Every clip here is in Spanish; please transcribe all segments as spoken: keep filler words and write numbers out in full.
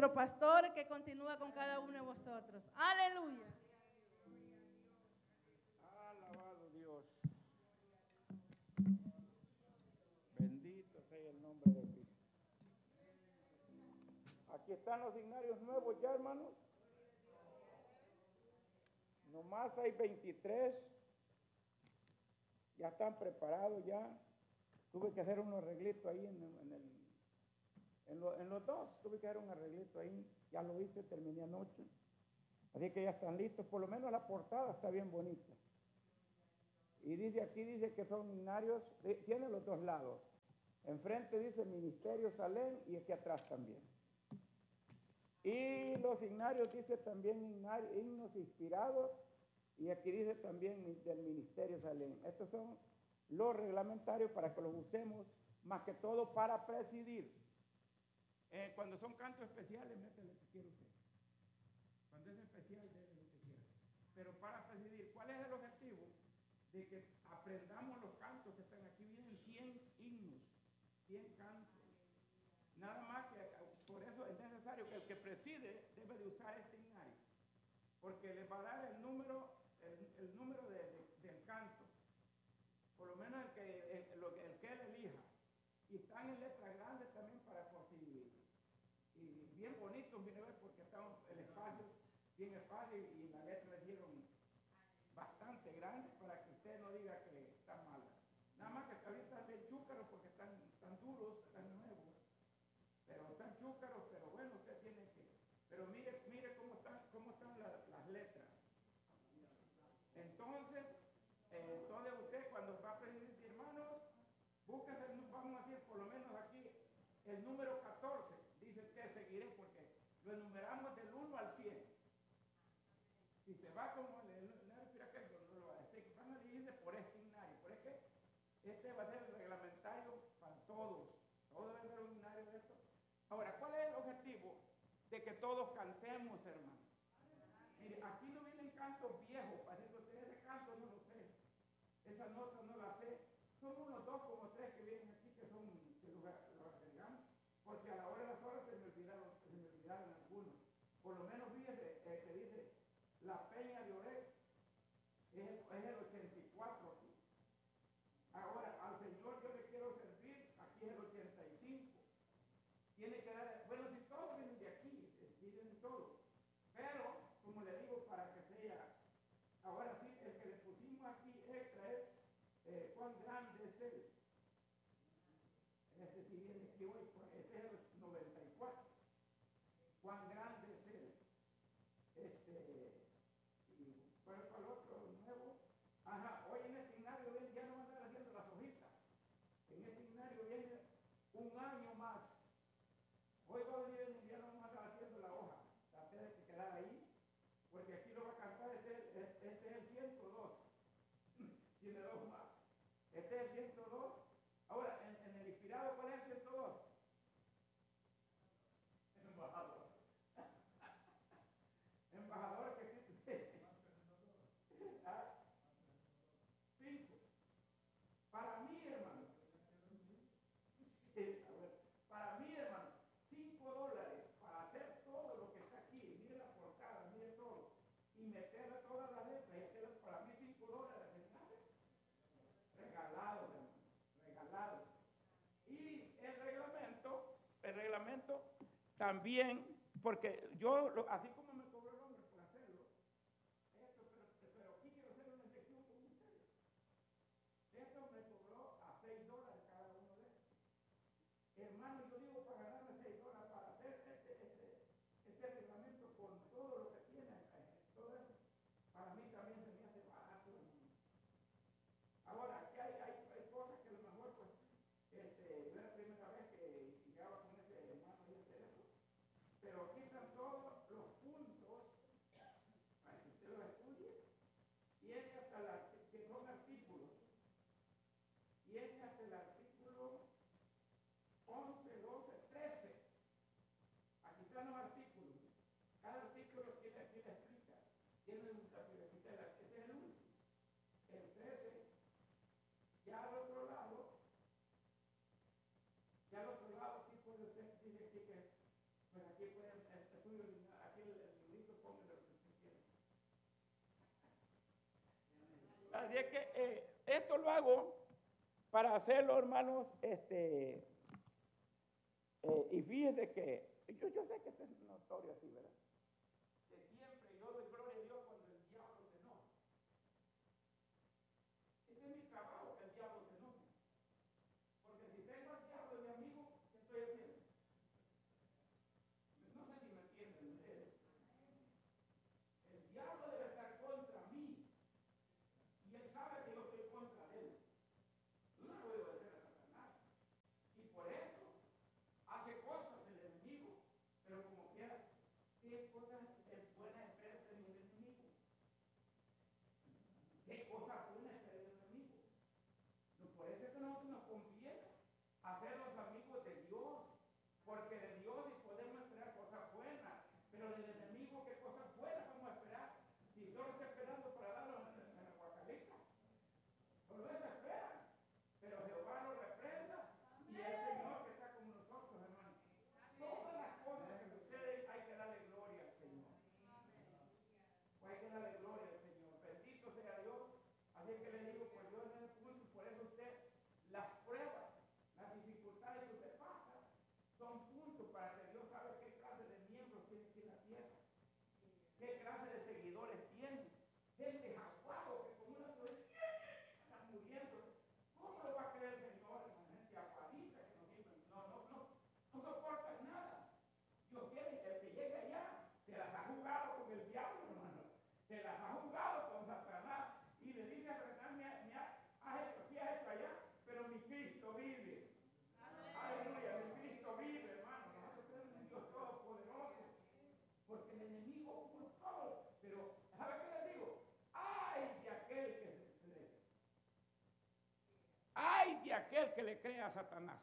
nuestro pastor que continúa con cada uno de vosotros. Aleluya. Alabado Dios. Bendito sea el nombre de Cristo. Aquí están los signarios nuevos ya, hermanos. Nomás hay veintitrés. Ya están preparados ya. Tuve que hacer un arreglito ahí en, en, el, en, lo, en los dos. Tuve que hacer un arreglito ahí. Ya lo hice, terminé anoche. Así que ya están listos. Por lo menos la portada está bien bonita. Y dice aquí, dice que son signarios. Tiene los dos lados. Enfrente dice Ministerio Salem y aquí atrás también. Y los signarios dice también himnos inspirados. Y aquí dice también del Ministerio Salem. Estos son los reglamentarios para que los usemos, más que todo para presidir. Eh, cuando son cantos especiales, métele lo que quiera usted. Cuando es especial, déle lo que quiera. Pero para presidir, ¿cuál es el objetivo? De que aprendamos los cantos que están aquí. Vienen cien himnos, cien cantos. Nada más que, por eso es necesario que el que preside debe de usar este himnario. Porque les va a dar el número, el, el número de, de, del canto. Por lo menos el que, el, el, el que él elija. Y están en letras grandes también para por si, y bien bonitos, mire, porque estamos el espacio, bien espacio, y la letra le dieron bastante grandes para que usted no diga que está mala. Nada más que ahorita están bien chúcaros porque están, están duros, están nuevos, pero están chúcaros, pero bueno, usted tiene que, pero mire, mire cómo están, cómo están la, las letras. Entonces, eh, entonces usted cuando va a presidir, hermanos, búsquese, vamos a decir por lo menos aquí, el número catorce, dice que seguiré porque lo enumeramos del uno al cien. Si se va como el himnario Piraquel, este, van a dividir por este himnario, por este, este va a ser el reglamentario para todos, todos deben ver un himnario de esto. Ahora, ¿cuál es el objetivo? De que todos cantemos, hermano. Mire, aquí no vienen cantos viejos, para decir que ese canto no lo sé, esa nota no la sé. Son unos dos como tres que vienen aquí que son, que los, los agregamos, porque a la hora de las horas se me olvidaron, se me olvidaron algunos. Por lo menos fíjese eh, que dice La Peña de Oreb, es, es el ochenta y cuatro aquí. Ahora, al Señor yo le quiero servir, aquí es el ochenta y cinco. Tiene que dar, bueno, si todos vienen de aquí, vienen todos. Pero, como le digo, para que sea, ahora sí, el que le pusimos aquí extra es eh, cuán grande es él. Este sí viene aquí hoy, este es el noventa y cuatro. Cuán grande es él. Este, y ¿cuál fue el otro nuevo? Ajá, hoy en este himnario viene, ya no van a estar haciendo las hojitas. En este himnario viene un año más. Hoy va a venir, ya no vamos a estar haciendo la hoja. La tiene que quedar ahí, porque aquí lo va a cantar, este, este, este es el ciento dos. Tiene dos más. Este es el ciento dos. Ahora, en, en el inspirado, ¿cuál es el ciento dos? Embajador. Embajador que ¿Ah? Cinco. Para mí, hermano. Sí, para mí, hermano, cinco dólares para hacer todo lo que está aquí. Mire la portada, mire todo. Y meterle todas las letras. Y para mí, cinco dólares. Regalado, hermano. Regalado. Y el reglamento, el reglamento también, porque yo, así como me cobró el hombre por hacerlo, esto, pero, pero aquí quiero hacer una sección con ustedes. Esto me cobró a seis dólares cada uno de estos. Hermano, yo digo para ganarme seis dólares para hacer este, este, este reglamento con todo lo que tiene, todo eso, para mí también se me hace barato. Ahora, aquí hay, hay, hay cosas que a lo mejor, pues, este, no es la primera vez que llegaba con ese hermano y hacer eso, pero aquí están todos los puntos para que usted los estudie. Viene hasta la, que son artículos, viene hasta el artículo once, doce, trece. Aquí están los artículos. Cada artículo tiene aquí la explica. Tiene un capítulo, este es el último. El trece, ya al otro lado, ya al otro lado, aquí puede usted dice aquí que, pues aquí aquí pueden, el estudio, aquí el, el librito pongan lo que usted quiera. Así es que eh, esto lo hago para hacerlo, hermanos, este, eh, y fíjese que, yo, yo sé que esto es notorio así, ¿verdad? Que siempre yo doy gloria a Dios cuando el diablo se enoja. Ese es mi trabajo, que el diablo se enoje. Porque si tengo al diablo de amigo, ¿qué estoy haciendo? No sé si me entienden ustedes. El diablo debe estar contra mí. Y él sabe que yo estoy contra él. No le voy a obedecer a Satanás. Y por eso hace cosas el enemigo. Pero como quiera, ¿qué cosas buenas espera usted en el enemigo? ¿Qué cosas buenas espera el enemigo? No, por eso es que nosotros nos conviene hacer los amigos de Dios. Porque de Dios sí podemos esperar cosas buenas. Pero del enemigo, ¿qué cosas buenas vamos a esperar? Si Dios está esperando para darlo en la guacalita. Solo eso espera. Pero Jehová lo reprenda. Y el Señor que está con nosotros, hermano. Todas las cosas que suceden hay que darle gloria al Señor. Hay que darle gloria al Señor. Bendito sea Dios. Así que le digo, pues yo en el punto, por eso usted, las pruebas, las dificultades que usted pasa, son puntos para que Dios sabe qué clase de miembros tiene aquí en la tierra. Qué clase de seguidores tiene. Gente jaguado que como una tortilla están muriendo. ¿Cómo lo va a creer el Señor? Gente aguadita que no sirven. No, no, no. No soportan nada. Dios quiere que el que llegue allá se las ha jugado con el diablo, hermano. Se las ha jugado con Satanás. Y le dice a Satanás, me ha, me ha, has hecho, ¿qué has hecho allá? Pero mi Cristo vive. Aleluya, mi Cristo vive, hermano. Nosotros tenemos un Dios todopoderoso. Porque el enemigo ocupa todo. Pero, ¿sabe qué les digo? ¡Ay de aquel que se le... ¡Ay de aquel que le crea a Satanás!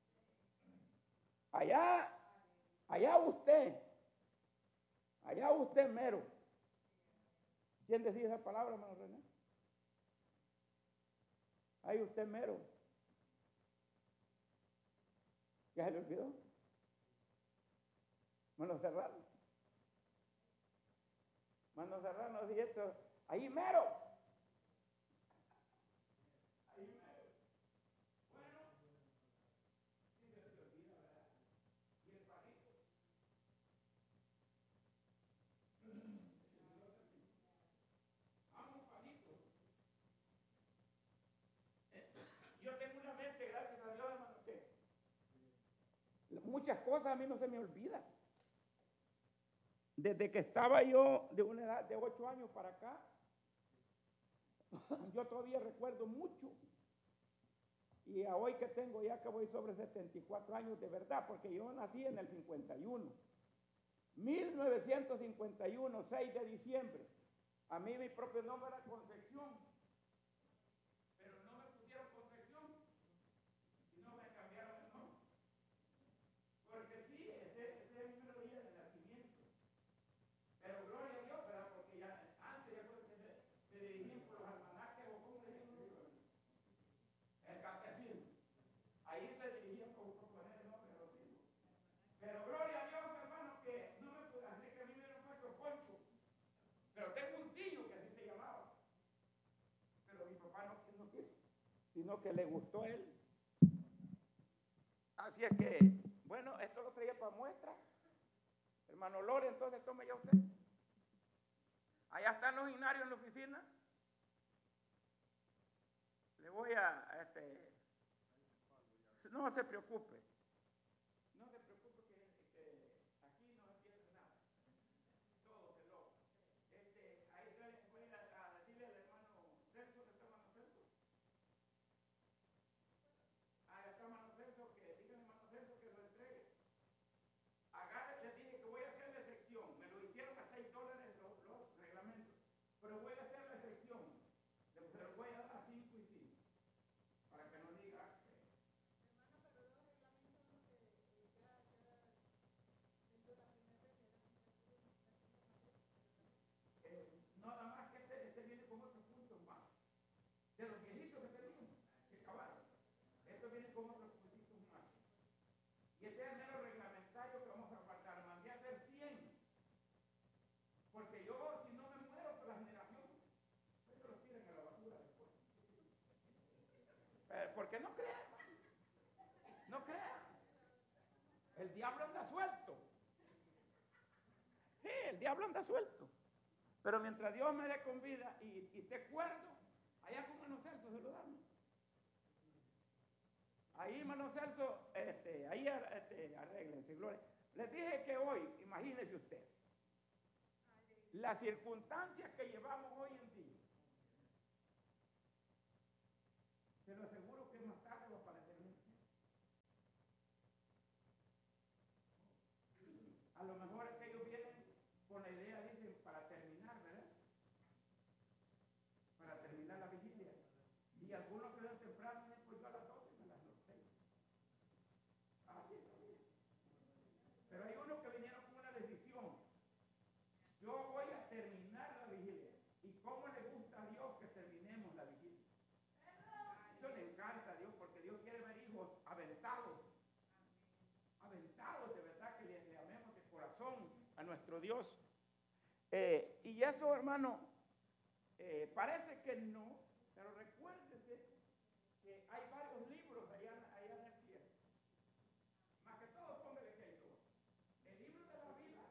Allá, allá usted, allá usted mero. ¿Quién decía esa palabra, hermano René? Ahí usted mero. ¿Ya se le olvidó? Mano Serrano. Mano Serrano, así esto. Ahí mero. Ahí mero. Bueno, sí se le olvida, ¿verdad? Y el palito. Vamos, palitos. Yo tengo una mente, gracias a Dios, hermano, que muchas cosas a mí no se me olvidan. Desde que estaba yo de una edad de ocho años para acá, yo todavía recuerdo mucho. Y a hoy que tengo ya que voy sobre setenta y cuatro años de verdad, porque yo nací en el cincuenta y uno. mil novecientos cincuenta y uno, seis de diciembre. A mí mi propio nombre era Concepción. Pero no me pusieron Concepción, sino me cambiaron el nombre. Porque sí, ese, ese es mi número de nacimiento. Pero gloria a Dios, ¿verdad? Porque ya antes ya se, se dirigían por los almanaques o como le dicen, el catecismo. Ahí se dirigían por, por poner el nombre de los hijos. Pero gloria a Dios, hermano, que no me pude, así que a mí me hubieran puesto Poncho. Pero tengo un tío que así se llamaba. Pero mi papá no, no quiso, sino que le gustó a él. Así es que, bueno, esto lo traía para muestra. Hermano Lore, entonces tome ya usted. Allá están los inarios en la oficina. Le voy a, a este, no se preocupe. No se preocupe que, que aquí no se pierde nada. Todo se logra. Este, ahí voy a ir a, a decirle al hermano Celso, ¿dónde está hermano Celso? Ahí está hermano Celso, que díganle hermano Celso que lo entregue. Agarre, les dije que voy a hacerle sección. Me lo hicieron a seis dólares los, los reglamentos. Pero voy a hacerle sección. Se los voy a dar a cinco y cinco. Para que no diga. porque no crea, hermano. No crea. El diablo anda suelto. Sí, el diablo anda suelto. Pero mientras Dios me dé con vida y, y te acuerdo, allá con hermano Celso se lo damos. Ahí, hermano Celso, este, ahí este, arréglense, gloria. Les dije que hoy, imagínense ustedes, las circunstancias que llevamos hoy en día, se lo aseguro que más tarde va a aparecer mucho. A lo mejor es que ellos vienen con la idea, dicen, para terminar, ¿verdad? Para terminar la vigilia. Y algunos que ven temprano, dicen, pues yo a las doce me las norteo. Así está bien. Pero hay unos que vinieron con una decisión. Yo voy a terminar la vigilia. ¿Y cómo le gusta a Dios que terminemos la vigilia? Eso le encanta a Dios, porque Dios quiere ver hijos aventados. Aventados, de verdad, que le, le amemos de corazón a nuestro Dios. Eh, y eso, hermano, eh, parece que no, pero recuérdese que hay varios libros allá, allá en el cielo. Más que todo, póngale que hay dos. El libro de la vida.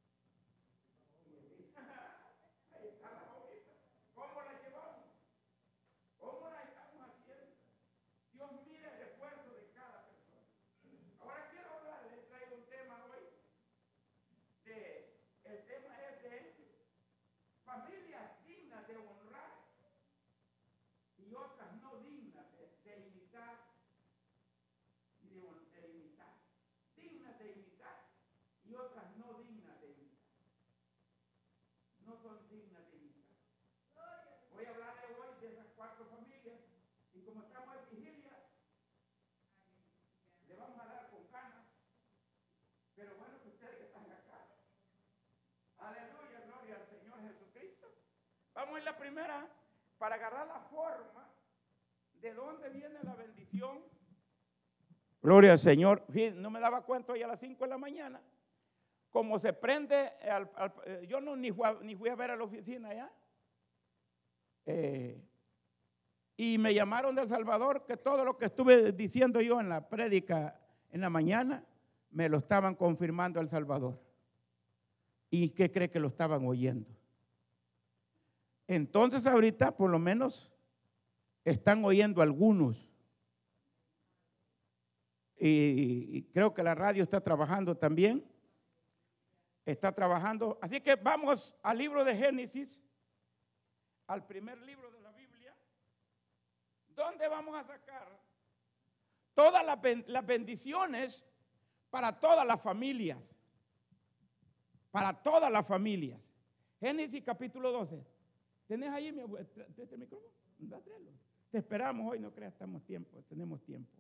Ahí está la hojita. ¿Cómo la llevamos? ¿Cómo la estamos haciendo? Dios mira el esfuerzo de cada persona. Ahora quiero hablar, les traigo un tema hoy. De, el tema es de familias dignas de honrar y otras no dignas de, de imitar y de, de imitar. Dignas de imitar y otras no dignas de imitar. No son dignas de imitar. Voy a hablar de hoy de esas cuatro familias y como estamos en vigilia, le vamos a dar con ganas, pero bueno que ustedes que están acá. Aleluya, gloria al Señor Jesucristo. Vamos en la primera para agarrar la forma de dónde viene la bendición. Gloria al Señor. No me daba cuenta hoy a las cinco de la mañana. Como se prende, al, al, yo no ni fui, a, ni fui a ver a la oficina allá. Eh, y me llamaron de El Salvador que todo lo que estuve diciendo yo en la prédica en la mañana, me lo estaban confirmando El Salvador. ¿Y qué cree que lo estaban oyendo? Entonces ahorita por lo menos están oyendo algunos. Y, y creo que la radio está trabajando también. Está trabajando. Así que vamos al libro de Génesis, al primer libro de la Biblia, donde vamos a sacar todas las, las bendiciones para todas las familias. Para todas las familias. Génesis capítulo doce. ¿Tenés ahí mi abuelo? ¿Este micrófono? Te esperamos hoy, no creas, estamos tiempo, tenemos tiempo.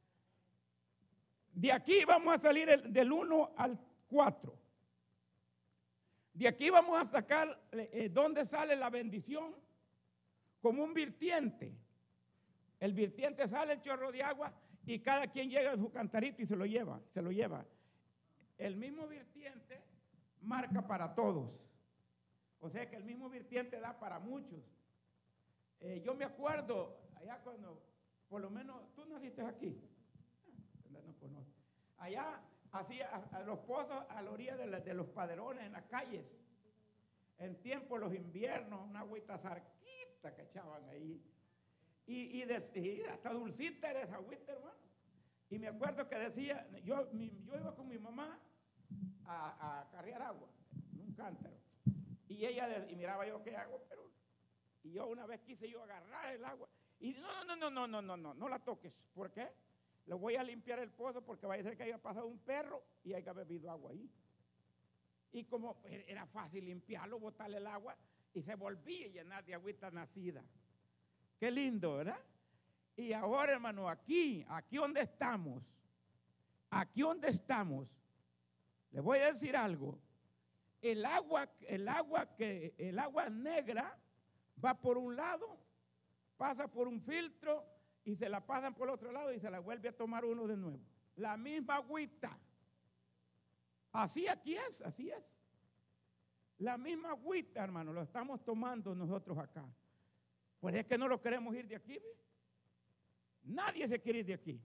De aquí vamos a salir el, del uno al cuatro. De aquí vamos a sacar eh, dónde sale la bendición como un virtiente. El virtiente sale el chorro de agua y cada quien llega a su cantarito y se lo lleva, se lo lleva. El mismo virtiente marca para todos. O sea que el mismo virtiente da para muchos. Eh, yo me acuerdo allá cuando, por lo menos, tú naciste aquí. No conozco. Allá hacía a, a los pozos a la orilla de, la, de los paderones en las calles. En tiempo los inviernos, una agüita zarquita que echaban ahí. Y, y, de, y hasta dulcita era esa agüita, hermano. Y me acuerdo que decía, yo, mi, yo iba con mi mamá a, a carrear agua en un cántaro. Y ella, de, y miraba yo qué hago, pero, y yo una vez quise yo agarrar el agua. Y no, no, no, no, no, no, no, no la toques. ¿Por qué? Le voy a limpiar el pozo porque va a ser que haya pasado un perro y haya bebido agua ahí. Y como era fácil limpiarlo, botarle el agua y se volvía a llenar de agüita nacida. Qué lindo, ¿verdad? Y ahora, hermano, aquí, aquí donde estamos, aquí donde estamos, le voy a decir algo. El agua, el agua que, el agua negra va por un lado, pasa por un filtro y se la pasan por el otro lado y se la vuelve a tomar uno de nuevo. La misma agüita. Así aquí es, así es. La misma agüita, hermano, lo estamos tomando nosotros acá. Pues es que no lo queremos ir de aquí, ¿ve? Nadie se quiere ir de aquí.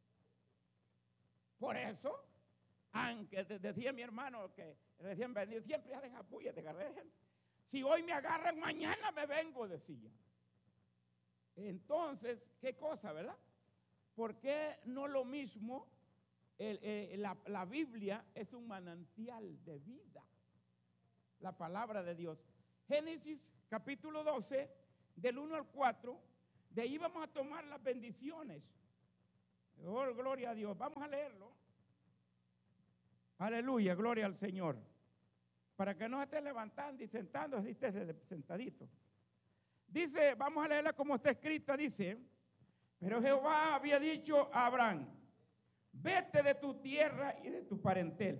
Por eso, aunque decía mi hermano que recién venido, siempre hacen apoyo de agarrar gente. Si hoy me agarran, mañana me vengo, decía. Entonces, ¿qué cosa, verdad? ¿Por qué no lo mismo? El, el, la, la Biblia es un manantial de vida. La palabra de Dios. Génesis capítulo doce, del uno al cuatro. De ahí vamos a tomar las bendiciones. Oh, gloria a Dios. Vamos a leerlo. Aleluya, gloria al Señor. Para que no esté levantando y sentando, así esté sentadito. Dice, vamos a leerla como está escrita, dice, pero Jehová había dicho a Abraham, vete de tu tierra y de tu parentela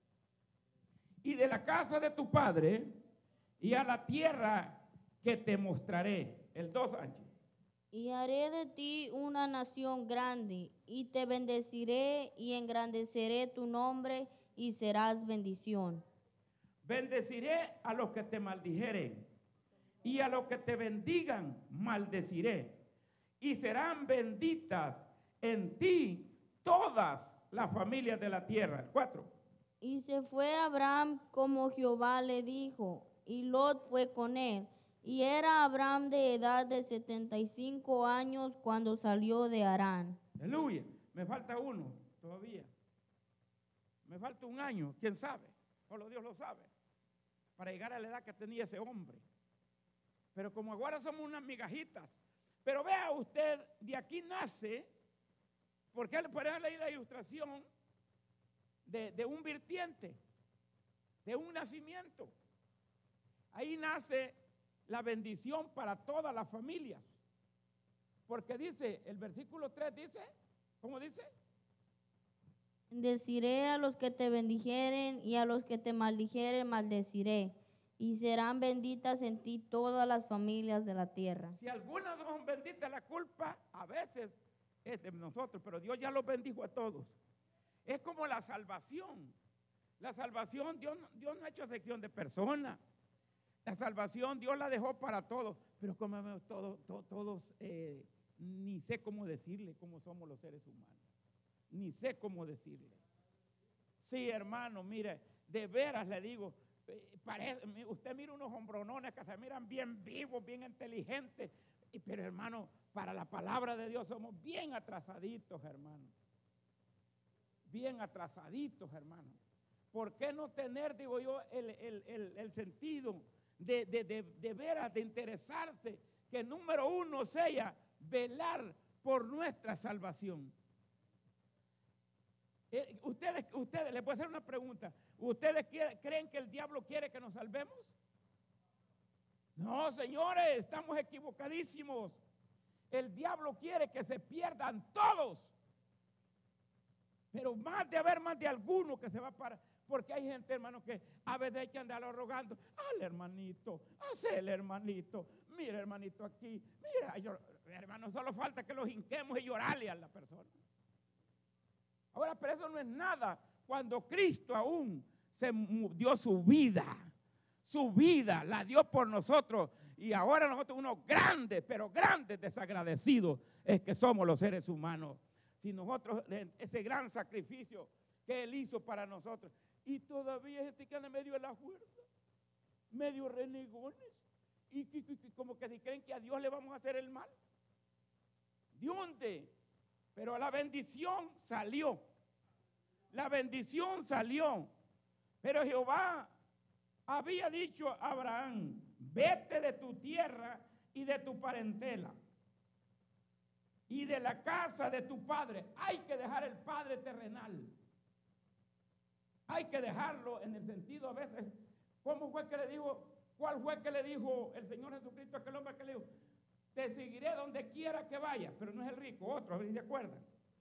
y de la casa de tu padre y a la tierra que te mostraré. El dos años. Y haré de ti una nación grande, y te bendeciré y engrandeceré tu nombre, y serás bendición. Bendeciré a los que te maldijeren, y a los que te bendigan maldeciré, y serán benditas en ti todas las familias de la tierra. Cuatro. Y se fue Abraham como Jehová le dijo, y Lot fue con él. Y era Abraham de edad de setenta y cinco años cuando salió de Harán. Aleluya. Me falta uno todavía. Me falta un año, quién sabe. Solo Dios lo sabe. Para llegar a la edad que tenía ese hombre. Pero como ahora somos unas migajitas. Pero vea usted, de aquí nace, porque él puede leer la ilustración de, de un virtiente, de un nacimiento. Ahí nace la bendición para todas las familias. Porque dice, el versículo tres dice, ¿cómo dice? Bendeciré a los que te bendijeren y a los que te maldijeren maldeciré. Y serán benditas en ti todas las familias de la tierra. Si algunas son benditas, la culpa a veces es de nosotros, pero Dios ya los bendijo a todos. Es como la salvación. La salvación, Dios, Dios no ha hecho excepción de personas. La salvación Dios la dejó para todos, pero como todos, todos, todos eh, ni sé cómo decirle cómo somos los seres humanos. Ni sé cómo decirle. Sí, hermano, mire, de veras le digo, eh, parece, usted mira unos hombronones que se miran bien vivos, bien inteligentes, pero hermano, para la palabra de Dios somos bien atrasaditos, hermano. Bien atrasaditos, hermano. ¿Por qué no tener, digo yo, el, el, el, el sentido de, de, de, de veras, de interesarse, que número uno sea velar por nuestra salvación? Eh, ustedes, ustedes, les voy a hacer una pregunta. ¿Ustedes quiere, creen que el diablo quiere que nos salvemos? No, señores, estamos equivocadísimos. El diablo quiere que se pierdan todos. Pero más de haber más de alguno que se va para. Porque hay gente, hermano, que a veces hay que andarlo rogando. Al hermanito, hacele hermanito. Mira, hermanito, aquí. Mira, yo, hermano, solo falta que los hinquemos y llorarle a la persona. Ahora, pero eso no es nada. Cuando Cristo aún se dio su vida, su vida la dio por nosotros. Y ahora nosotros unos grandes, pero grandes desagradecidos es que somos los seres humanos. Si nosotros, ese gran sacrificio que Él hizo para nosotros. Y todavía hay gente que anda medio de la fuerza, medio renegones. Y, y, y como que si creen que a Dios le vamos a hacer el mal. ¿De dónde? Pero la bendición salió. La bendición salió. Pero Jehová había dicho a Abraham, vete de tu tierra y de tu parentela y de la casa de tu padre. Hay que dejar el padre terrenal. Hay que dejarlo en el sentido a veces. ¿Cómo fue que le dijo? ¿Cuál fue que le dijo el Señor Jesucristo a aquel hombre que le dijo? Te seguiré donde quiera que vaya. Pero no es el rico, otro, a ver si se acuerdan.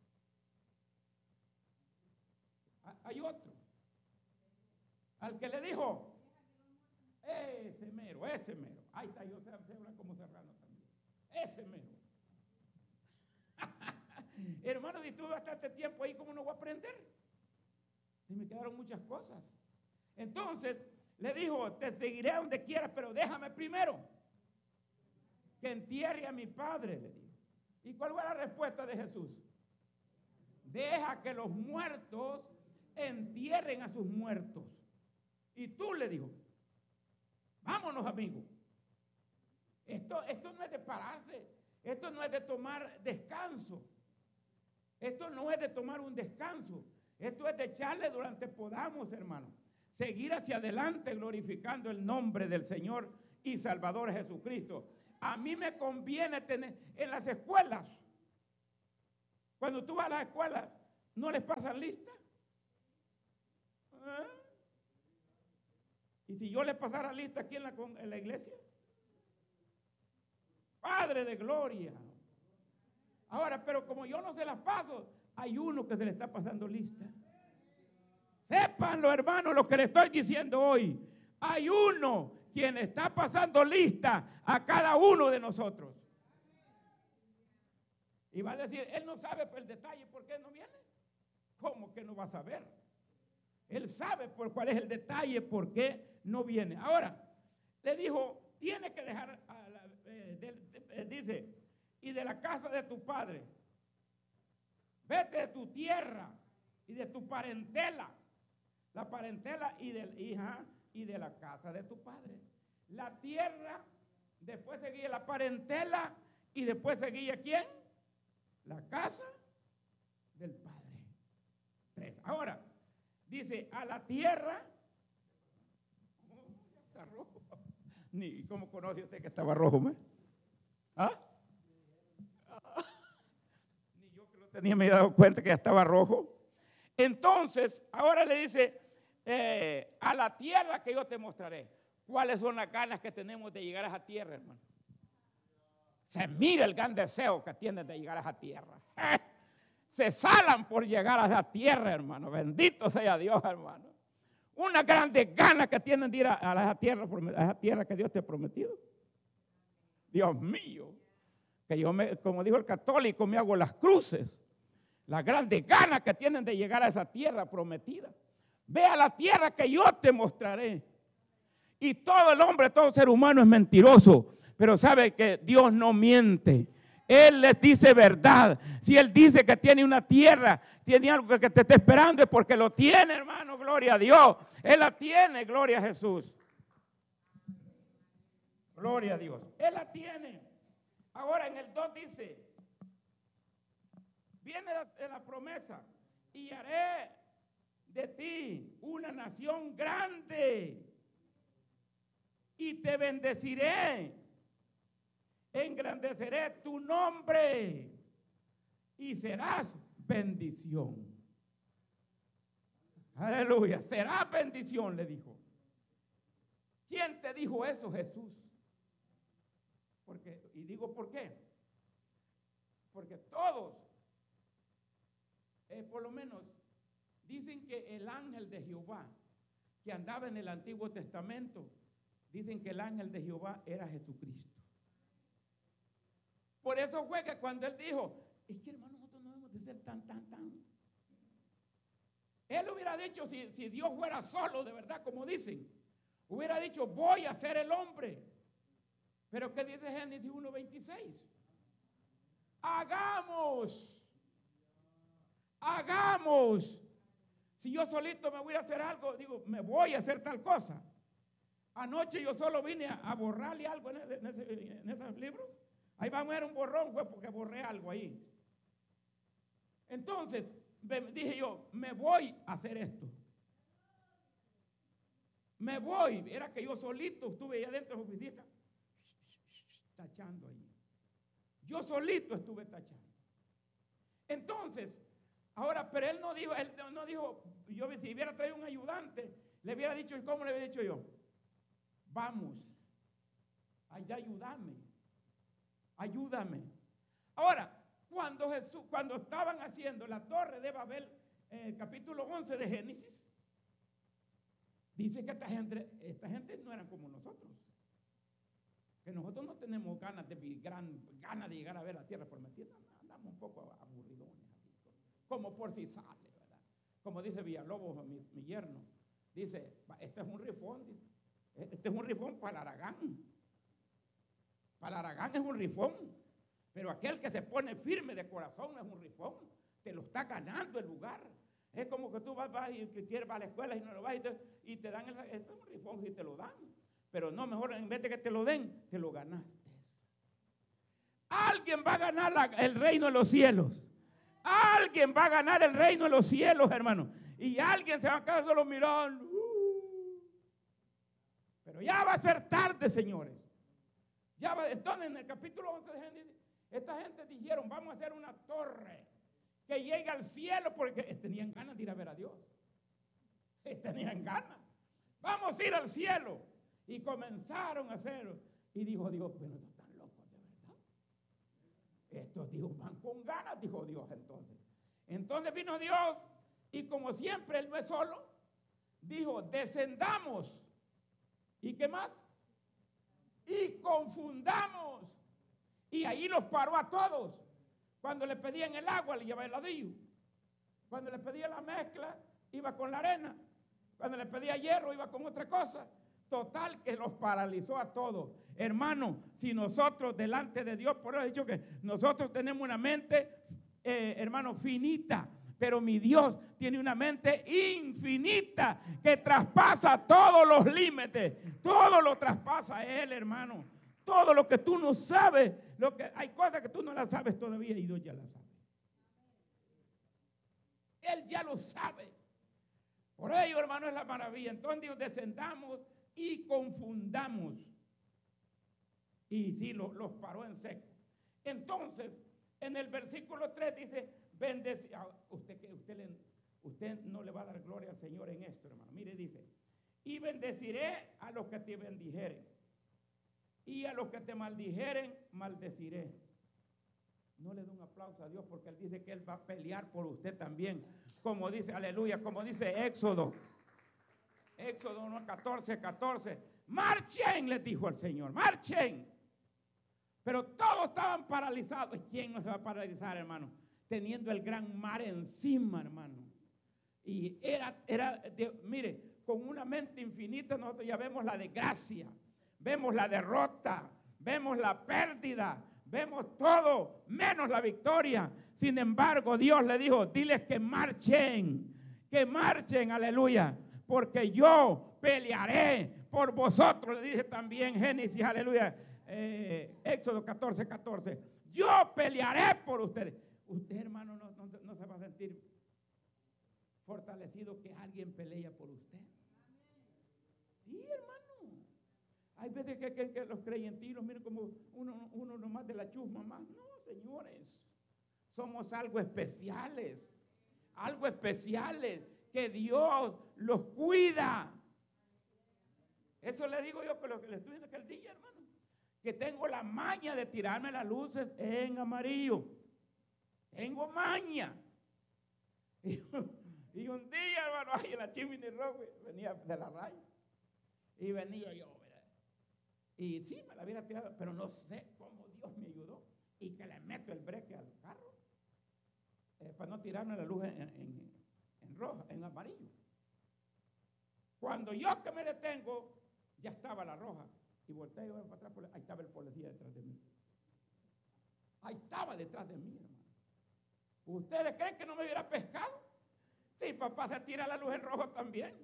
Hay otro. Al que le dijo, ese mero, ese mero. Ahí está, yo sé como Serrano también. Ese mero. Hermano, y estuve bastante tiempo ahí, ¿cómo no voy a aprender? Y me quedaron muchas cosas. Entonces le dijo, te seguiré a donde quieras, pero déjame primero que entierre a mi padre, le dijo. ¿Y cuál fue la respuesta de Jesús? Deja que los muertos entierren a sus muertos. Y tú le dijo, vámonos, amigo. Esto, esto no es de pararse, esto no es de tomar descanso. Esto no es de tomar un descanso. Esto es de echarle durante podamos, hermano. Seguir hacia adelante glorificando el nombre del Señor y Salvador Jesucristo. A mí me conviene tener en las escuelas. Cuando tú vas a la escuela, ¿no les pasan lista? ¿Eh? ¿Y si yo les pasara lista aquí en la, en la iglesia? Padre de gloria. Ahora, pero como yo no se las paso, hay uno que se le está pasando lista. Sépanlo, hermano, lo que le estoy diciendo hoy. Hay uno quien está pasando lista a cada uno de nosotros. Y va a decir, él no sabe el detalle por qué no viene. ¿Cómo que no va a saber? Él sabe por cuál es el detalle por qué no viene. Ahora, le dijo, tiene que dejar, a la, eh, de, de, eh, dice, y de la casa de tu padre. Vete de tu tierra y de tu parentela. La parentela y de, hija, y de la casa de tu padre. La tierra, después seguía la parentela y después seguía ¿quién? La casa del padre. Tres. Ahora, dice a la tierra. Oh, está rojo. Ni cómo conoce usted que estaba rojo, ¿me? ¿Ah? Ni yo que lo tenía me había dado cuenta que ya estaba rojo. Entonces, ahora le dice, eh, a la tierra que yo te mostraré. ¿Cuáles son las ganas que tenemos de llegar a esa tierra, hermano? Se mira el gran deseo que tienen de llegar a esa tierra. Se salan por llegar a esa tierra, hermano. Bendito sea Dios, hermano. Una grande gana que tienen de ir a, a, esa tierra, a esa tierra que Dios te ha prometido. Dios mío. Que yo, me, como dijo el católico, me hago las cruces. La grande gana que tienen de llegar a esa tierra prometida. Ve a la tierra que yo te mostraré. Y todo el hombre, todo ser humano es mentiroso. Pero sabe que Dios no miente. Él les dice verdad. Si Él dice que tiene una tierra, tiene algo que te está esperando, es porque lo tiene, hermano. Gloria a Dios. Él la tiene, gloria a Jesús. Gloria a Dios. Él la tiene. Ahora en el dos dice, viene la, la promesa, y haré de ti una nación grande, y te bendeciré, engrandeceré tu nombre, y serás bendición. Aleluya, serás bendición, le dijo. ¿Quién te dijo eso? Jesús. Porque, y digo por qué. Porque todos, eh, por lo menos, dicen que el ángel de Jehová, que andaba en el Antiguo Testamento, dicen que el ángel de Jehová era Jesucristo. Por eso fue que cuando él dijo, es que hermano, nosotros no debemos de ser tan, tan, tan. Él hubiera dicho, si, si Dios fuera solo, de verdad, como dicen, hubiera dicho, voy a ser el hombre. Pero ¿qué dice Génesis uno veintiséis? Hagamos, hagamos. Si yo solito me voy a hacer algo, digo, me voy a hacer tal cosa. Anoche yo solo vine a, a borrarle algo en, ese, en, ese, en esos libros. Ahí vamos a ver un borrón, pues, porque borré algo ahí. Entonces, dije yo, me voy a hacer esto. Me voy. Era que yo solito estuve allá dentro de la oficina, tachando ahí. Yo solito estuve tachando. Entonces, ahora, pero él no dijo, él no dijo, yo si hubiera traído un ayudante, le hubiera dicho, ¿y cómo le hubiera dicho yo? Vamos, allá ayúdame, ayúdame. Ahora, cuando Jesús, cuando estaban haciendo la torre de Babel, eh, el capítulo once de Génesis, dice que esta gente, esta gente no eran como nosotros. Que nosotros no tenemos ganas de, gran, ganas de llegar a ver la tierra prometida. Andamos un poco aburridones, como por si sale, ¿verdad? Como dice Villalobos, mi, mi yerno, dice, este es un rifón, dice, este es un rifón para Aragán. Para Aragán es un rifón, Pero aquel que se pone firme de corazón no es un rifón, te lo está ganando el lugar. Es como que tú vas, vas y que quieres va a la escuela y no lo vas y te, y te dan el, es un rifón y te lo dan. Pero no, mejor en vez de que te lo den, te lo ganaste. Alguien va a ganar la, el reino de los cielos. Alguien va a ganar el reino de los cielos, hermano. Y alguien se va a quedar solo mirando. Uh. Pero ya va a ser tarde, señores. Ya va, entonces en el capítulo once de Génesis, esta gente dijeron, vamos a hacer una torre que llegue al cielo, porque tenían ganas de ir a ver a Dios. Tenían ganas. Vamos a ir al cielo. Y comenzaron a hacerlo. Y dijo Dios, bueno, estos están locos de verdad. Estos dijo, van con ganas, dijo Dios entonces. Entonces vino Dios y como siempre Él no es solo, dijo, descendamos. ¿Y qué más? Y confundamos. Y ahí los paró a todos. Cuando le pedían el agua, le llevaba el ladrillo. Cuando le pedía la mezcla, iba con la arena. Cuando le pedía hierro, iba con otra cosa. Total que los paralizó a todos. Hermano, si nosotros delante de Dios, por eso he dicho que nosotros tenemos una mente, eh, hermano, finita. Pero mi Dios tiene una mente infinita que traspasa todos los límites. Todo lo traspasa Él, hermano. Todo lo que tú no sabes, lo que, hay cosas que tú no las sabes todavía y Dios ya las sabe. Él ya lo sabe. Por ello, hermano, es la maravilla. Entonces Dios, descendamos y confundamos. Y sí, los, los paró en seco. Entonces, en el versículo tres dice, bendecir. Usted, usted, le, usted no le va a dar gloria al Señor en esto, hermano. Mire, dice, y bendeciré a los que te bendijeren. Y a los que te maldijeren, maldeciré. No le dé un aplauso a Dios porque Él dice que Él va a pelear por usted también. Como dice, aleluya, como dice Éxodo. Éxodo catorce, catorce. Marchen, les dijo el Señor, marchen. Pero todos estaban paralizados. ¿Quién no se va a paralizar, hermano? Teniendo el gran mar encima, hermano. Y era, era de, mire, con una mente infinita nosotros ya vemos la desgracia. Vemos la derrota, vemos la pérdida, vemos todo, menos la victoria. Sin embargo, Dios le dijo, diles que marchen, que marchen, aleluya, porque yo pelearé por vosotros. Le dije también Génesis, aleluya, eh, Éxodo catorce, catorce. Yo pelearé por ustedes. Usted, hermano, no, no, no se va a sentir fortalecido que alguien pelea por usted. Sí, hermano. Hay veces que, que, que los creyentinos miren como uno, uno nomás de la chusma más. No, señores, somos algo especiales, algo especiales, que Dios los cuida. Eso le digo yo con lo que le estoy diciendo aquel día, hermano, que tengo la maña de tirarme las luces en amarillo. Tengo maña. Y, y un día, hermano, ahí en la Chimney Rock venía de la raya y venía yo. Y sí, me la hubiera tirado, pero no sé cómo Dios me ayudó. Y que le meto el breque al carro eh, para no tirarme la luz en, en, en roja, en amarillo. Cuando yo que me detengo, ya estaba la roja. Y volteé yo para atrás, ahí estaba el policía detrás de mí. Ahí estaba detrás de mí, hermano. ¿Ustedes creen que no me hubiera pescado? Sí, papá se tira la luz en rojo también.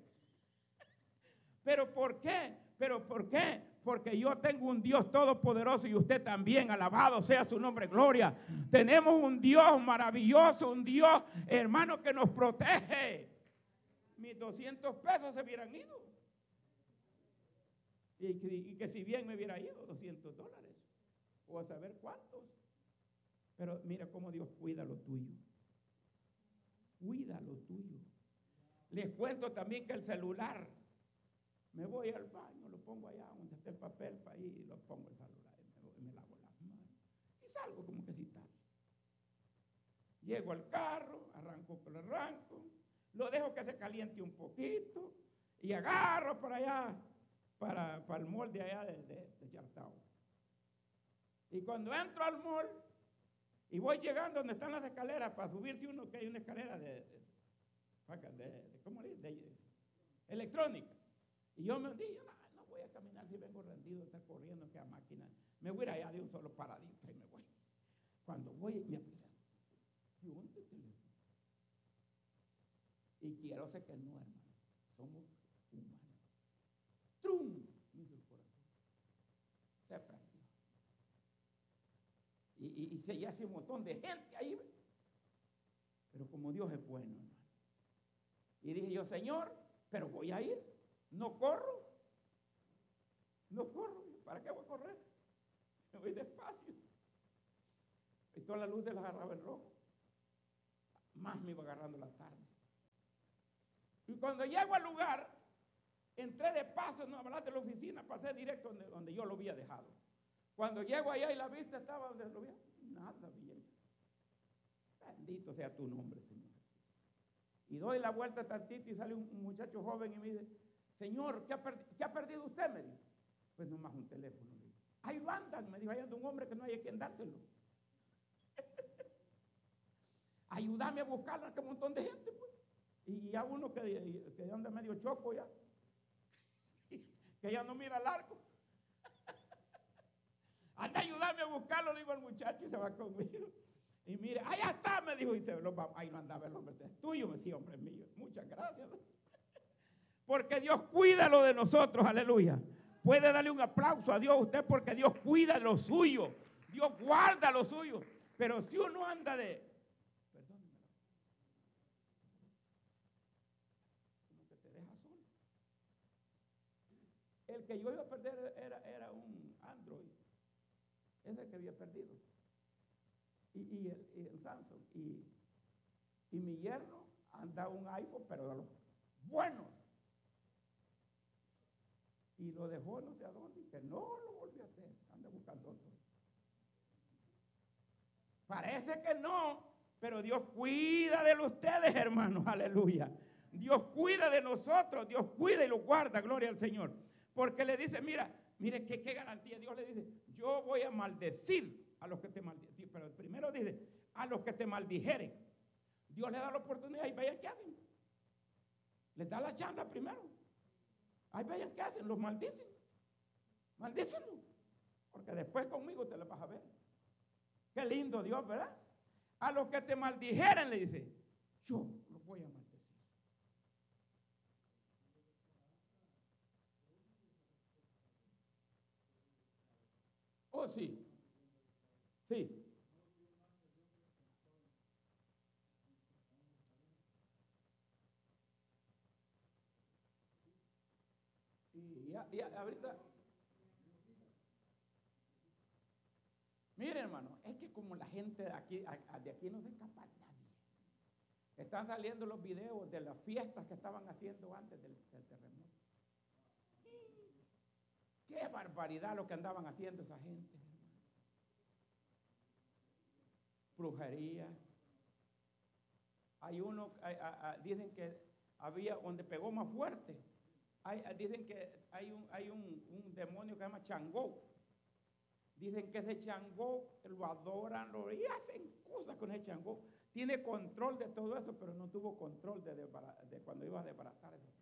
¿Pero por qué? ¿Pero por qué? Porque yo tengo un Dios todopoderoso y usted también, alabado sea su nombre, gloria. Tenemos un Dios maravilloso, un Dios, hermano, que nos protege. Mis doscientos pesos se hubieran ido. Y que, y que si bien me hubiera ido, doscientos dólares. O a saber cuántos. Pero mira cómo Dios cuida lo tuyo. Cuida lo tuyo. Les cuento también que el celular, me voy al baño, lo pongo allá donde está el papel para ir y lo pongo el celular y me, me lavo las manos y salgo como que si tal. Llego al carro, arranco con el arranco, lo dejo que se caliente un poquito y agarro para allá, para, para el mall de allá de, de, de Chartao. Y cuando entro al mall y voy llegando donde están las escaleras para subirse uno, que hay una escalera de, de, de, de ¿cómo le dice? De, de, electrónica. Y yo me dije, no, no voy a caminar si vengo rendido, estar corriendo que a máquina. Me voy a ir allá de un solo paradito y me voy. cuando voy, me acuerdo, ¿dónde teléfono? Y quiero sé que no, hermano, somos humanos. ¡Trum! Dice el corazón. Se prendió. Y, y, y se hace un montón de gente ahí. Pero como Dios es bueno, hermano. Y dije yo, Señor, pero voy a ir. No corro. No corro. ¿Para qué voy a correr? Me voy despacio. Y toda la luz se la agarraba en rojo. Más me iba agarrando la tarde. Y cuando llego al lugar, entré de paso, no hablar de la oficina, pasé directo donde, donde yo lo había dejado. Cuando llego allá y la vista estaba donde lo había, nada bien. Bendito sea tu nombre, Señor. Y doy la vuelta tantito y sale un, un muchacho joven y me dice, Señor, ¿qué ha, ¿qué ha perdido usted? Me dijo. Pues nomás un teléfono. Me dijo. Ahí lo andan, me dijo, ahí anda un hombre que no hay a quien dárselo. Ayúdame a buscarlo, a que un montón de gente, pues. Y ya uno que, que anda medio choco ya, que ya no mira largo. Anda, ayúdame a buscarlo, le digo al muchacho y se va conmigo. Y mire, allá está, me dijo, y se lo va, ahí no andaba el hombre, es tuyo, me decía, hombre, es mío. Muchas gracias. Porque Dios cuida lo de nosotros, aleluya. Puede darle un aplauso a Dios a usted porque Dios cuida lo suyo. Dios guarda lo suyo. Pero si uno anda de, perdóneme, como que te deja solo. El que yo iba a perder era, era un Android. Ese es el que había perdido. Y, y, el, y el Samsung. Y, y mi yerno anda un iPhone, pero de los buenos. Y lo dejó no sé a dónde, y que no lo volvió a hacer. Anda buscando otro. Parece que no, pero Dios cuida de ustedes, hermanos, aleluya. Dios cuida de nosotros, Dios cuida y lo guarda, gloria al Señor. Porque le dice, mira, mire qué, qué garantía. Dios le dice, yo voy a maldecir a los que te maldijeren. Pero primero dice, a los que te maldijeren. Dios le da la oportunidad y vayan qué hacen. Les da la chance primero. Ahí vayan qué hacen, los maldicen. Maldícenlo. Porque después conmigo te lo vas a ver. Qué lindo Dios, ¿verdad? A los que te maldijeren, le dice, yo los voy a maldecir. Oh, sí. Sí. Y ya, ya, ahorita. Mire, hermano, es que como la gente de aquí, de aquí no se escapa nadie. Están saliendo los videos de las fiestas que estaban haciendo antes del, del terremoto. Qué barbaridad lo que andaban haciendo esa gente, hermano. Brujería. Hay uno, hay, hay, hay, dicen que había donde pegó más fuerte. Hay, dicen que hay, un, hay un, un demonio que se llama Changó. Dicen que ese Changó lo adoran lo, y hacen cosas con ese Changó. Tiene control de todo eso, pero no tuvo control de, de, de cuando iba a desbaratar eso.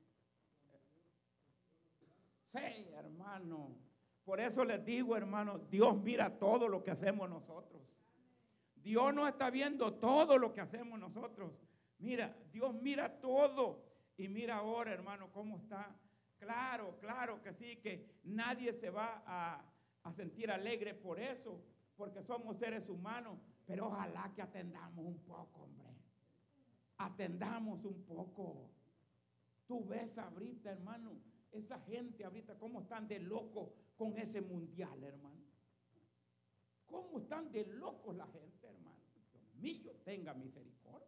Sí, hermano. Por eso les digo, hermano, Dios mira todo lo que hacemos nosotros. Dios no está viendo todo lo que hacemos nosotros. Mira, Dios mira todo. Y mira ahora, hermano, cómo está. Claro, claro que sí, que nadie se va a, a sentir alegre por eso, porque somos seres humanos, pero ojalá que atendamos un poco, hombre. Atendamos un poco. Tú ves ahorita, hermano, esa gente ahorita, cómo están de locos con ese mundial, hermano. Cómo están de locos la gente, hermano. Dios mío, tenga misericordia.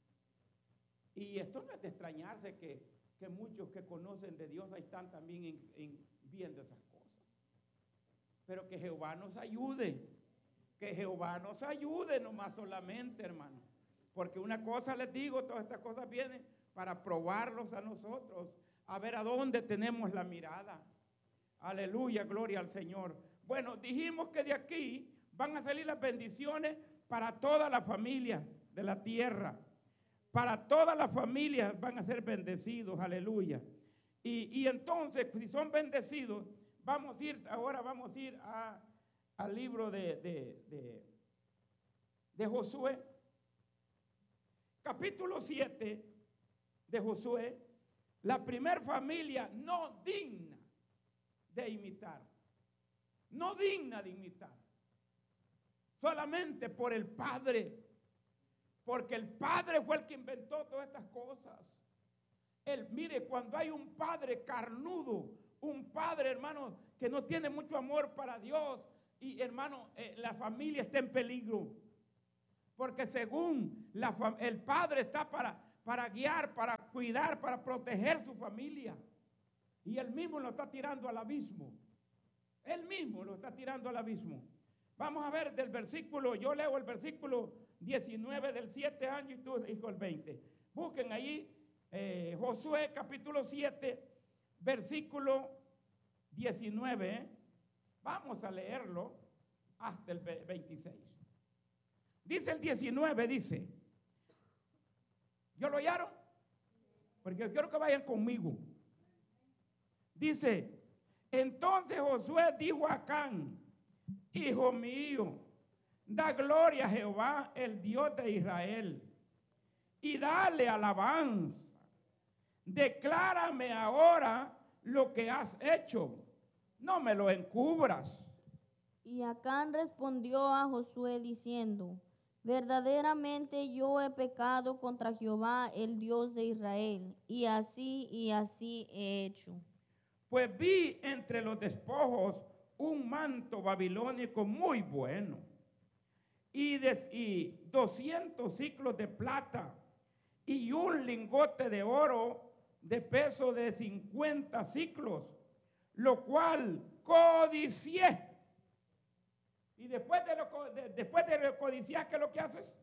Y esto no es de extrañarse que que muchos que conocen de Dios ahí están también en, en viendo esas cosas. Pero que Jehová nos ayude, que Jehová nos ayude nomás solamente, hermano. Porque una cosa les digo, todas estas cosas vienen para probarlos a nosotros, a ver a dónde tenemos la mirada. Aleluya, gloria al Señor. Bueno, dijimos que de aquí van a salir las bendiciones para todas las familias de la tierra. Para todas las familias van a ser bendecidos, aleluya. Y, y entonces, si son bendecidos, vamos a ir, ahora vamos a ir a, al libro de, de, de, de Josué. Capítulo siete de Josué. La primer familia no digna de imitar. No digna de imitar. Solamente por el Padre. Porque el Padre fue el que inventó todas estas cosas. Él, mire, cuando hay un padre carnudo, un padre, hermano, que no tiene mucho amor para Dios, y hermano, eh, la familia está en peligro. Porque según la, el padre está para, para guiar, para cuidar, para proteger su familia. Y él mismo lo está tirando al abismo. Él mismo lo está tirando al abismo. Vamos a ver del versículo, yo leo el versículo diecinueve del siete años y tú, hijo, el veinte. Busquen ahí eh, Josué capítulo siete, versículo diecinueve. ¿eh? Vamos a leerlo hasta el veintiséis. Dice el diecinueve, dice, ¿yo lo oyeron? Porque quiero que vayan conmigo. Dice, entonces Josué dijo a Acán, hijo mío, da gloria a Jehová, el Dios de Israel, y dale alabanza. Declárame ahora lo que has hecho, no me lo encubras. Y Acán respondió a Josué diciendo, verdaderamente yo he pecado contra Jehová, el Dios de Israel, y así y así he hecho. Pues vi entre los despojos un manto babilónico muy bueno y, des, y doscientos ciclos de plata y un lingote de oro de peso de cincuenta ciclos, lo cual codicié. Y después de, lo, de, después de lo codiciar, ¿qué es lo que haces?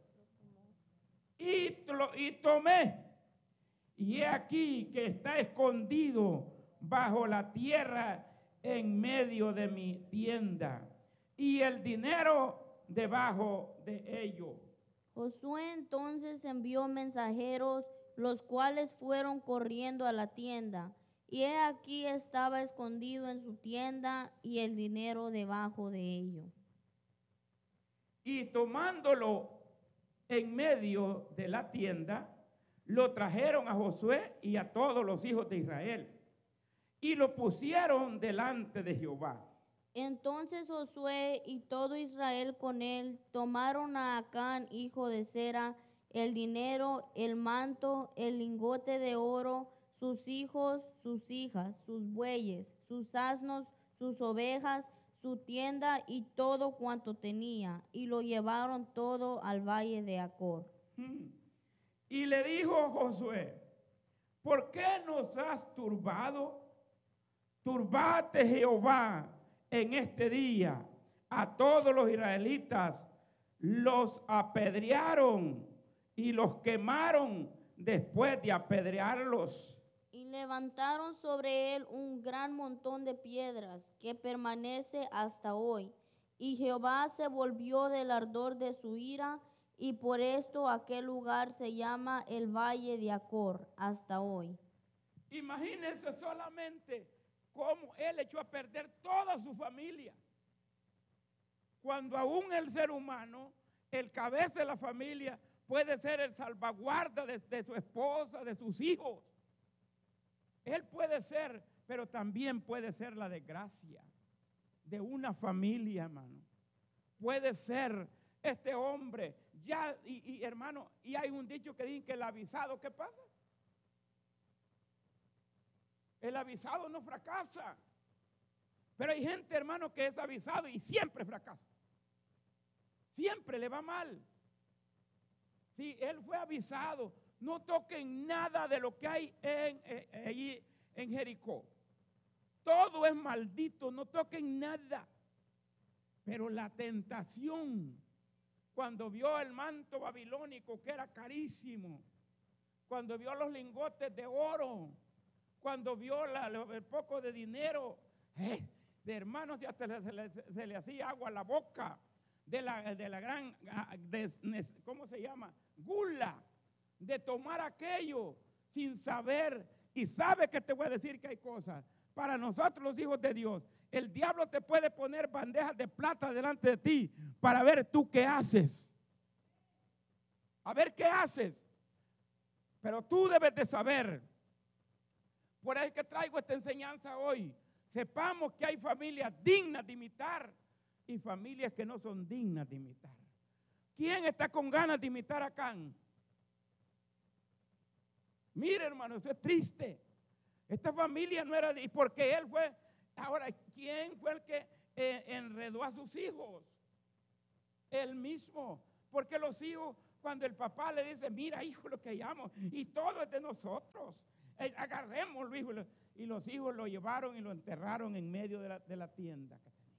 Y, y tomé. Y he aquí que está escondido bajo la tierra en medio de mi tienda, y el dinero debajo de ello. Josué entonces envió mensajeros, los cuales fueron corriendo a la tienda, y he aquí estaba escondido en su tienda y el dinero debajo de ello. Y tomándolo en medio de la tienda, lo trajeron a Josué y a todos los hijos de Israel, y lo pusieron delante de Jehová. Entonces Josué y todo Israel con él tomaron a Acán, hijo de Zera, el dinero, el manto, el lingote de oro, sus hijos, sus hijas, sus bueyes, sus asnos, sus ovejas, su tienda y todo cuanto tenía, y lo llevaron todo al valle de Acor. Hmm. Y le dijo Josué, ¿por qué nos has turbado? Turbate Jehová en este día. A todos los israelitas los apedrearon y los quemaron después de apedrearlos. Y levantaron sobre él un gran montón de piedras que permanece hasta hoy. Y Jehová se volvió del ardor de su ira, y por esto aquel lugar se llama el Valle de Acor hasta hoy. Imagínense solamente cómo él echó a perder toda su familia. Cuando aún el ser humano, el cabeza de la familia, puede ser el salvaguarda de, de su esposa, de sus hijos. Él puede ser, pero también puede ser la desgracia de una familia, hermano. Puede ser este hombre, ya, y, y hermano, y hay un dicho que dice que el avisado, ¿qué pasa? El avisado no fracasa. Pero hay gente, hermano, que es avisado y siempre fracasa. Siempre le va mal. Si él fue avisado, no toquen nada de lo que hay en, en, allí en Jericó. Todo es maldito, no toquen nada. Pero la tentación, cuando vio el manto babilónico que era carísimo, cuando vio los lingotes de oro, cuando vio la, el poco de dinero, eh, de hermanos, ya se le, se, le, se le hacía agua a la boca de la, de la gran, de, ¿cómo se llama? Gula, de tomar aquello sin saber. Y sabe que te voy a decir que hay cosas. Para nosotros los hijos de Dios, el diablo te puede poner bandejas de plata delante de ti para ver tú qué haces. a ver qué haces. Pero tú debes de saber. Por eso es que traigo esta enseñanza hoy. Sepamos que hay familias dignas de imitar y familias que no son dignas de imitar. ¿Quién está con ganas de imitar a Can? Mire, hermano, eso es triste. Esta familia no era de, porque él fue. Ahora, ¿quién fue el que eh, enredó a sus hijos? Él mismo. Porque los hijos, cuando el papá le dice, mira, hijo, lo que llamo, y todo es de nosotros, eh, agarrémoslo, hijo. Y los hijos lo llevaron y lo enterraron en medio de la, de la tienda que tenía.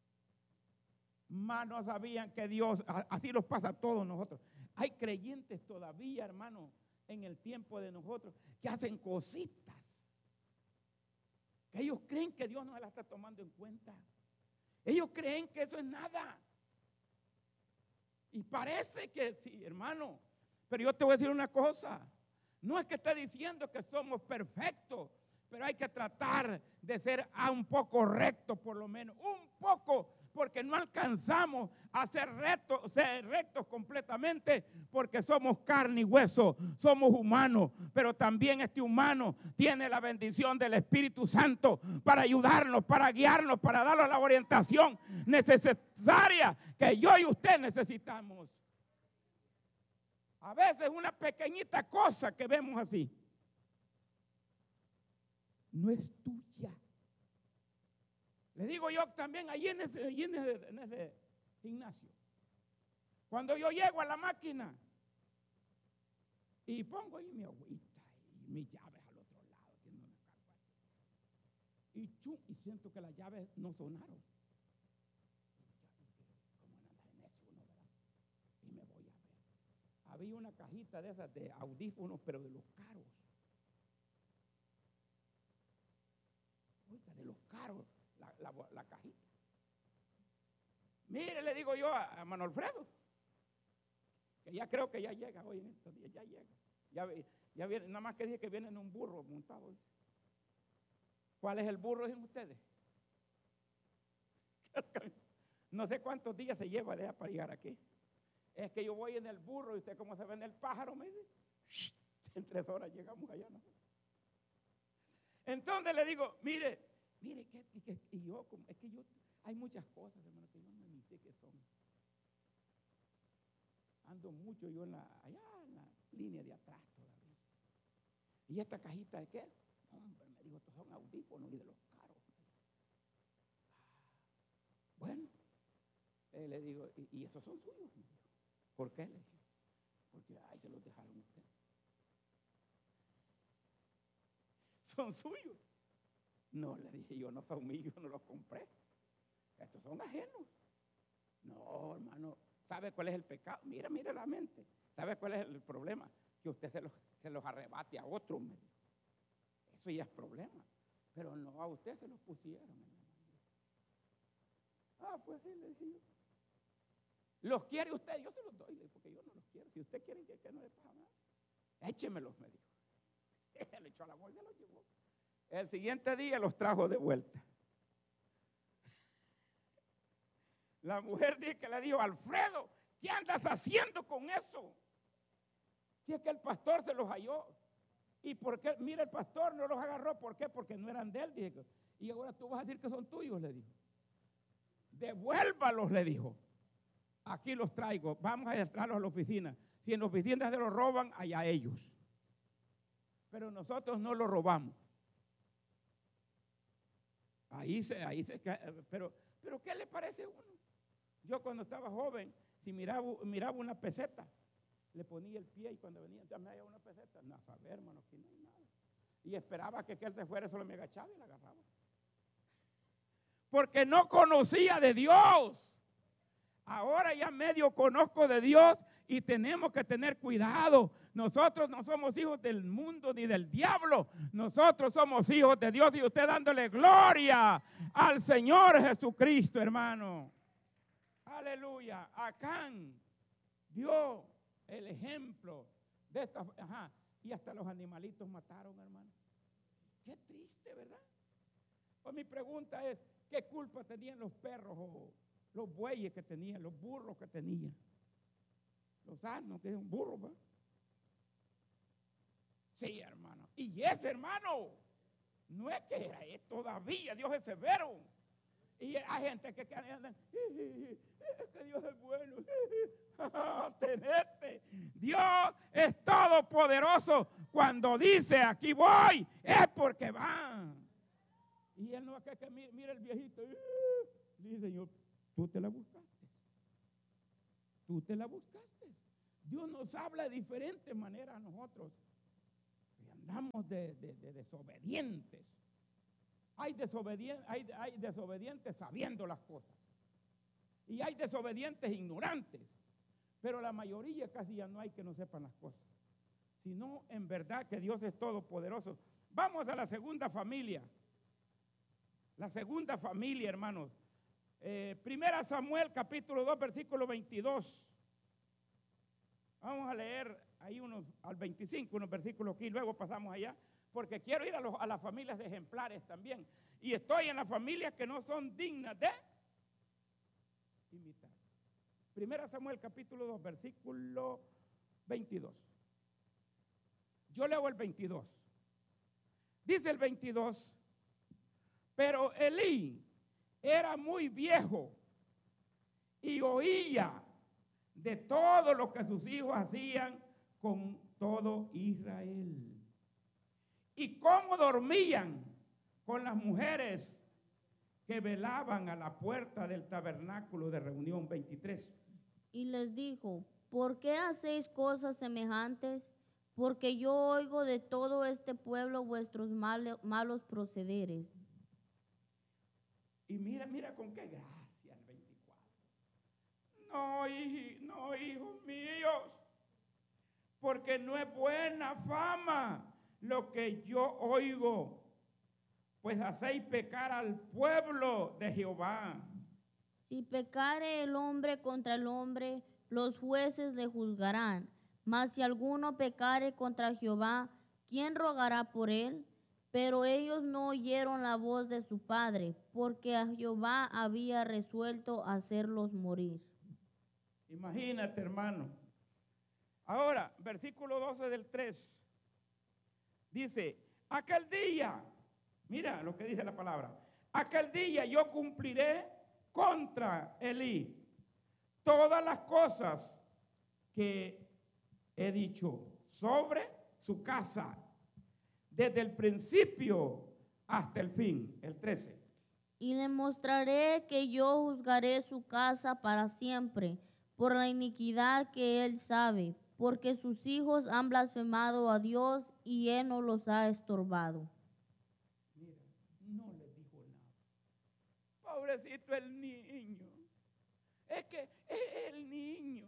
Más no sabían que Dios, así nos pasa a todos nosotros. Hay creyentes todavía, hermano, en el tiempo de nosotros, que hacen cositas, que ellos creen que Dios no las está tomando en cuenta. Ellos creen que eso es nada. Y parece que sí, hermano. Pero yo te voy a decir una cosa. No es que esté diciendo que somos perfectos, pero hay que tratar de ser un poco rectos, por lo menos. Un poco, porque no alcanzamos a ser rectos, ser rectos completamente, porque somos carne y hueso, somos humanos. Pero también este humano tiene la bendición del Espíritu Santo para ayudarnos, para guiarnos, para darnos la orientación necesaria que yo y usted necesitamos. A veces una pequeñita cosa que vemos así no es tuya. Le digo yo también allí en ese, allí en ese, en ese gimnasio. Cuando yo llego a la máquina y pongo ahí mi agüita y mis llaves al otro lado, tiene una carga. Y, chum, y siento que las llaves no sonaron. Y me voy a ver. Había una cajita de esas de audífonos, pero de los caros. Oiga, de los caros, la, la, la cajita. Mire, le digo yo a, a Manuel Alfredo, que ya creo que ya llega hoy en estos días, ya llega. Ya, ya viene, nada más que dije que viene en un burro montado. ¿Cuál es el burro en ustedes? No sé cuántos días se lleva de allá para llegar aquí. Es que yo voy en el burro y usted como se ve en el pájaro, me dice, shh, en tres horas llegamos allá, ¿no? Entonces le digo, mire, mire, que, que, y yo, es que yo, hay muchas cosas, hermano, que yo no ni sé qué son. Ando mucho yo en la, allá en la línea de atrás todavía. ¿Y esta cajita de qué es? Hombre, me dijo, estos son audífonos y de los caros. Ah, bueno, eh, le digo, ¿y, y esos son suyos? Me dijo. ¿Por qué? Le dije, porque ahí se los dejaron ustedes. Son suyos. No, le dije yo, no son míos, yo no los compré. Estos son ajenos. No, hermano, ¿sabe cuál es el pecado? Mira, mira la mente. ¿Sabe cuál es el problema? Que usted se los, se los arrebate a otro. Me dijo. Eso ya es problema. Pero no, a usted se los pusieron. Ah, pues sí, le dije yo. ¿Los quiere usted? Yo se los doy, porque yo no los quiero. Si usted quiere que, que no le pasa nada, échemelos, me dijo. Le echó a la bolsa y los llevó. El siguiente día los trajo de vuelta. La mujer dice que le dijo, Alfredo, ¿qué andas haciendo con eso? Si es que el pastor se los halló. ¿Y por qué? Mira, el pastor no los agarró. ¿Por qué? Porque no eran de él. Dije, y ahora tú vas a decir que son tuyos, le dijo. Devuélvalos, le dijo. Aquí los traigo. Vamos a traerlos a la oficina. Si en la oficina se los roban, allá ellos. Pero nosotros no lo robamos. Ahí se, ahí se, pero, pero ¿qué le parece a uno? Yo cuando estaba joven, si miraba, miraba una peseta, le ponía el pie y cuando venía, ya me hallaba una peseta. No, a saber, hermano, aquí no hay nada. Y esperaba que aquel de fuera solo me agachaba y la agarraba. Porque no conocía de Dios. Ahora ya medio conozco de Dios y tenemos que tener cuidado. Nosotros no somos hijos del mundo ni del diablo. Nosotros somos hijos de Dios y usted dándole gloria al Señor Jesucristo, hermano. Aleluya. Acán dio el ejemplo de esta. Ajá. Y hasta los animalitos mataron, hermano. Qué triste, ¿verdad? Pues mi pregunta es, ¿qué culpa tenían los perros o los bueyes que tenían, los burros que tenían? los asnos, que es un burro, ¿va? Sí, hermano. Y ese hermano, no es que era, es todavía, Dios es severo. Y hay gente que, que andan, es que Dios es bueno. Tenete. Dios es todopoderoso. Cuando dice aquí voy, es porque va. Y él no es que, que mire el viejito. Dice, Señor, tú te la buscaste. Tú te la buscaste. Dios nos habla de diferentes maneras a nosotros. Y andamos de, de, de desobedientes. Hay desobedientes, hay, hay desobedientes sabiendo las cosas. Y hay desobedientes ignorantes. Pero la mayoría casi ya no hay que no sepan las cosas. Sino en verdad que Dios es todopoderoso. Vamos a la segunda familia. La segunda familia, hermanos. Eh, Primera Samuel, capítulo dos, versículo veintidós. Vamos a leer ahí unos al veinticinco, unos versículos aquí, luego pasamos allá, porque quiero ir a, los, a las familias de ejemplares también. Y estoy en las familias que no son dignas de imitar. Primera Samuel, capítulo dos, versículo veintidós. Yo leo el veintidós. Dice el veintidós, pero Elí era muy viejo y oía de todo lo que sus hijos hacían con todo Israel. Y cómo dormían con las mujeres que velaban a la puerta del tabernáculo de reunión. veintitrés. Y les dijo, ¿por qué hacéis cosas semejantes? Porque yo oigo de todo este pueblo vuestros mal, malos procederes. Y mira, mira con qué gracia el veinticuatro. No, hij, no, hijos míos, porque no es buena fama lo que yo oigo, pues hacéis pecar al pueblo de Jehová. Si pecare el hombre contra el hombre, los jueces le juzgarán. Mas si alguno pecare contra Jehová, ¿quién rogará por él? Pero ellos no oyeron la voz de su padre, porque a Jehová había resuelto hacerlos morir. Imagínate, hermano. Ahora, versículo doce del tres. Dice, aquel día, mira lo que dice la palabra, aquel día yo cumpliré contra Elí todas las cosas que he dicho sobre su casa, desde el principio hasta el fin. El trece. Y le mostraré que yo juzgaré su casa para siempre, por la iniquidad que él sabe, porque sus hijos han blasfemado a Dios y él no los ha estorbado. Mira, no le dijo nada. Pobrecito el niño. Es que es el niño.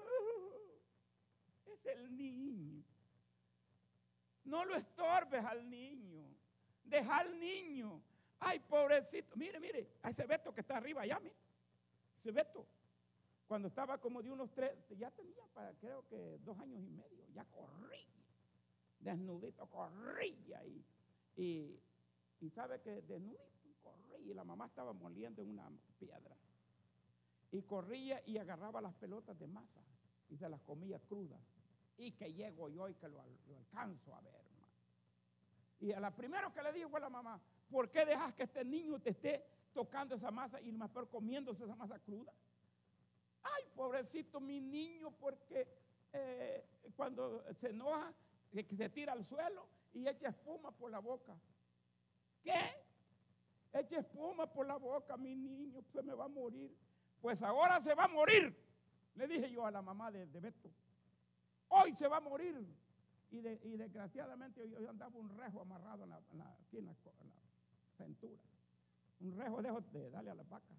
Es el niño. No lo estorbes al niño. Deja al niño. Ay, pobrecito. Mire, mire, a ese Beto que está arriba allá, mire. Ese Beto. Cuando estaba como de unos tres, ya tenía para creo que dos años y medio, ya corría, desnudito, corría y, y, y sabe que desnudito corría y la mamá estaba moliendo en una piedra y corría y agarraba las pelotas de masa y se las comía crudas y que llego yo y que lo, lo alcanzo a ver, hermano. Y a la primero que le dijo a la mamá, ¿por qué dejas que este niño te esté tocando esa masa y más peor comiéndose esa masa cruda? Ay, pobrecito mi niño, porque eh, cuando se enoja, que se tira al suelo y echa espuma por la boca. ¿Qué? Echa espuma por la boca, mi niño, se me va a morir. Pues ahora se va a morir, le dije yo a la mamá de, de Beto. Hoy se va a morir. Y, de, y desgraciadamente yo, yo andaba un rejo amarrado en la, en la, aquí en la, en la cintura. Un rejo de, de darle a las vacas.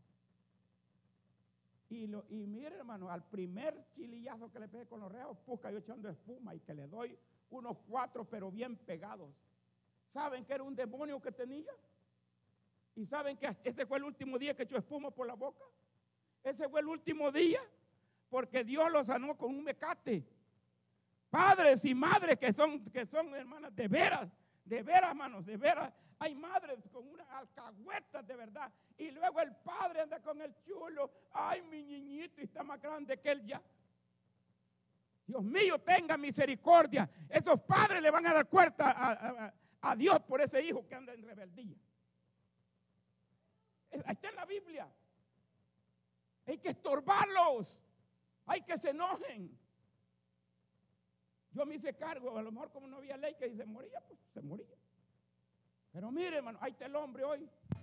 Y, lo, y mire, hermano, al primer chilillazo que le pegué con los rejos, pues cayó echando espuma y que le doy unos cuatro, pero bien pegados. ¿Saben que era un demonio que tenía? ¿Y saben que ese fue el último día que echó espuma por la boca? Ese fue el último día, porque Dios lo sanó con un mecate. Padres y madres que son, que son hermanas, de veras, de veras, hermanos, de veras. Hay madres con unas alcahuetas de verdad. Y luego el padre anda con el chulo. Ay, mi niñito, y está más grande que él ya. Dios mío, tenga misericordia. Esos padres le van a dar cuenta a, a, a Dios por ese hijo que anda en rebeldía. Ahí está en la Biblia. Hay que estorbarlos. Hay que se enojen. Yo me hice cargo, a lo mejor como no había ley que se moría, pues se moría. Pero mire, hermano, ahí está el hombre hoy.